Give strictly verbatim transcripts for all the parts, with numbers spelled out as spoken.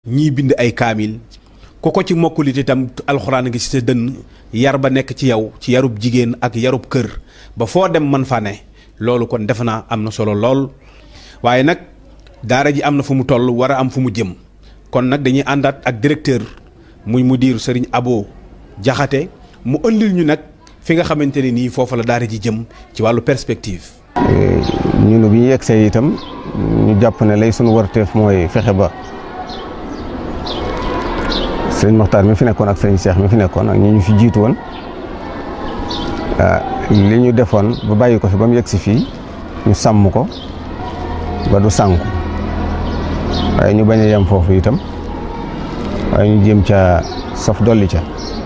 ñii bind ay kaamil ku ko ci mokkulit itam alxuraan ngi ci sa dënn yar ba nekk ci yow ci yarub jigéen ak yarub kër ba foo dem man fa ne loolu kon defe naa am na solo lool waaye nag daara ji am na fu mu toll war a am fu mu jëm kon nag dañuy àndaat ak directeur muy mudir Serigne Abo Jaxate mu ëndil ñu nag fi nga xamante ne nii foofa la daara ji jëm ci wàllu perspective. ñun bi ñu yegsee itam ñu jàpp ne lay sunu warteef mooy fexe ba sëriñ Moxtaar mi fi nekkoon ak sëriñ Cheikh mi fi nekkoon ak ñi ñu fi jiitu woon li ñu defoon ba bàyyi ko fi ba mu yegsi fii ñu sàmm ko ba du sànku waaye ñu bañ a yem foofu itam waaye ñu jéem ca saf dolli ca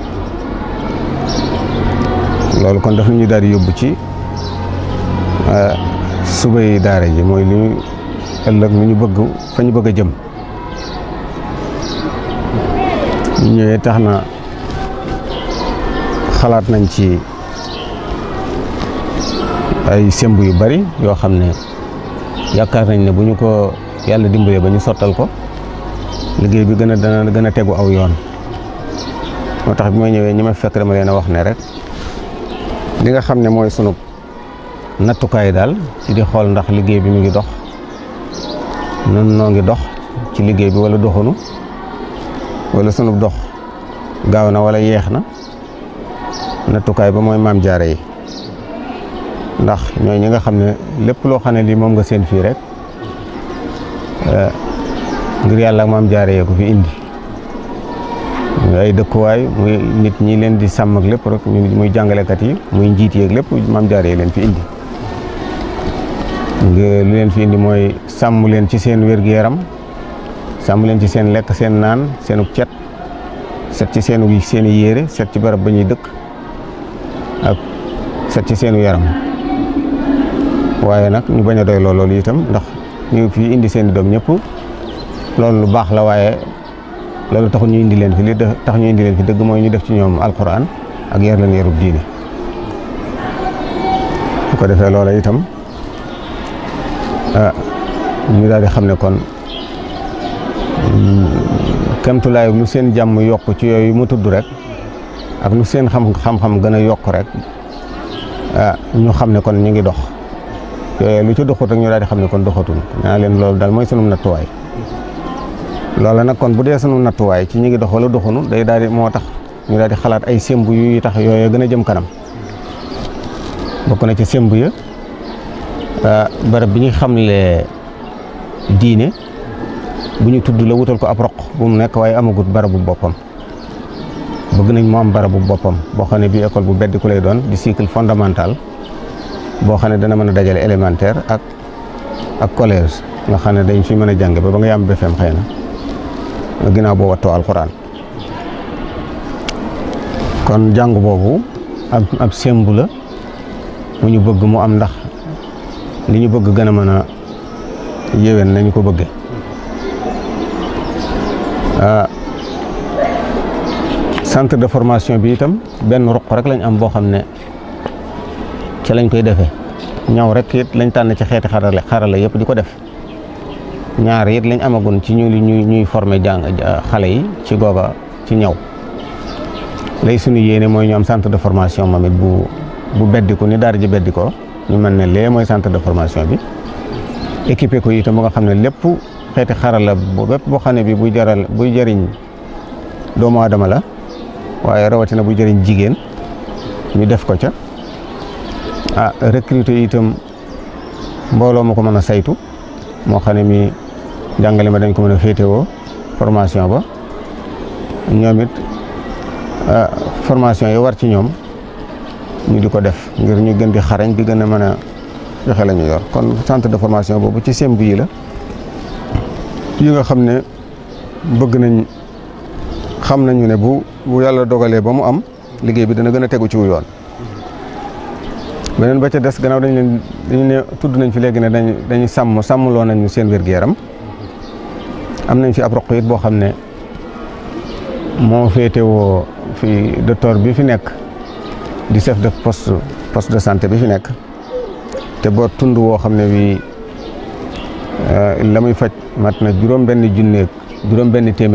loolu kon daf ñu daal di yóbbu ci subay daara ji mooy li ñu ëllëg lu ñu bëgg fa ñu bëgg a jëm ñu ñëwee tax na xalaat nañ ci ay semb yu bari yoo xam ne yaakaar nañ ne bu ñu ko yàlla dimbalee ba ñu sottal ko liggéey bi gën a dana gën a tegu aw yoon moo tax bi ma ñëwee ñi ma fekk dama leen a wax ne rek li nga xam ne mooy sunu nattukaay daal ci di xool ndax liggéey bi mu ngi dox nun noo ngi dox ci liggéey bi wala doxunu wala sunu dox gaaw na wala yeex na nattukaay ba mooy maam jaare yi ndax ñooy ñi nga xam ne lépp loo xam ne lii moom nga seen fii rek ngir yàlla ak maam jaare yee ko fi indi ay dëkkuwaay muy nit ñi leen di sàmm ak lépp rek muy jàngalekat yi muy njiit yeeg lépp maam jaare yi leen fi indi lu leen fi indi mooy sàmm leen ci seen wér-gu-yaram sàmm leen ci seen lekk seen naan seenu cet set ci seenu seeni yére set ci barab ba ñuy dëkk ak set ci seenu yaram waaye nag ñu bañ a doy loolu itam ndax ñu fi indi seeni doom ñëpp loolu lu baax la waaye loolu taxul ñu indi leen fi li tax ñu indi leen fi dëgg mooy ñu def ci ñoom alquran ak yar leen yarub diine su ko defee loola itam ah ñu daal di xam ne kon kemtulaay lu seen jàmm yokk ci yooyu mu tudd rek ak lu seen xam xam-xam gën a yokk rek ah ñu xam ne kon ñu ngi dox yooyu lu ci doxut rek ñu daal di xam ne kon doxatul naa leen loolu daal mooy sunu nattuwaay loola nag kon bu dee sunu nattuwaay ci ñu ngi dox wala doxunu day daal di moo tax ñu daal di xalaat ay semb yu tax yooyu gën a jëm kanam bokk na ci semb ya barab bi ñu xamle diine bu ñu tudd la wutal ko ab roq bu mu nekk waaye amagut barabu boppam bëgg nañ mu am barabu boppam boo xam ne bii école bu beddi ku lay doon di cycle fondamental boo xam ne dana mën a dajale élémentaire ak ak collège nga xam ne dañ fi mën a jànge ba ba nga yam B F E M xëy na ginnaaw boo wattoo alxuraan kon jàng boobu ab ab sembu la mu ñu bëgg mu am ndax li ñu bëgg gën a mën a yéwén nañu ko bëgge centre de formation bi itam benn ruq rek lañ am boo xam ne ci lañ koy defee ñaw rek it lañ tànn ci xeeti xarala xarala yëpp di ko def ñaar it lañ amagun ci ñu ñuy ñuy former jàng xale yi ci googa ci ñaw lay suñu yéene mooy ñu am centre de formation moom it bu bu beddiku ni daara ji beddikoo ñu mën ne lee mooy centre de formation bi équipé ko itam ba nga xam ne lépp xeeti xarala bu bépp boo xam ne bi buy jaral buy jëriñ doomu aadama la waaye rawatina buy jëriñ jigéen ñu def ko ca ah recruter itam mbooloo ma ko mën a saytu moo xam ne mi jàngale ma dañ ko mën a féetewoo formation ba ñoom it formation yi war ci ñoom ñu di ko def ngir ñu gën di xarañ di gën a mën a joxe la ñu yor kon centre de formation boobu ci semb yi la yi nga xam ne bëgg nañ xam nañu ne bu bu yàlla dogalee ba mu am liggéey bi dana gën a tegu ci wu yoon beneen ba ca des gannaaw dañ leen dañu ne tudd nañ fi léegi ne dañ dañuy sàmm sàmmloo nañu seen wér-gu-yaram am nañ fi ab roq it boo xam ne moo féetewoo fi docteur bi fi nekk di chef de poste poste de santé bi fi nekk te boo tund woo xam ne bii la muy faj mat na juróom benn junneeg juróom benn téeméer